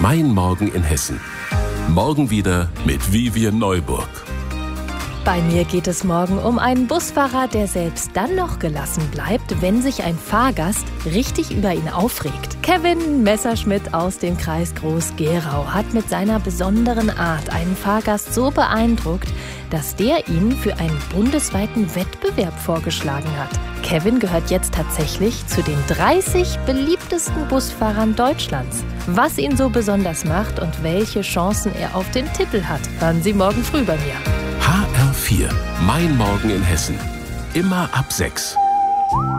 Mein Morgen in Hessen. Morgen wieder mit Vivian Neuburg. Bei mir geht es morgen um einen Busfahrer, der selbst dann noch gelassen bleibt, wenn sich ein Fahrgast richtig über ihn aufregt. Kevin Messerschmidt aus dem Kreis Groß-Gerau hat mit seiner besonderen Art einen Fahrgast so beeindruckt, dass der ihn für einen bundesweiten Wettbewerb vorgeschlagen hat. Kevin gehört jetzt tatsächlich zu den 30 beliebtesten Busfahrern Deutschlands. Was ihn so besonders macht und welche Chancen er auf den Titel hat, hören Sie morgen früh bei mir. HR4, Mein Morgen in Hessen. Immer ab 6.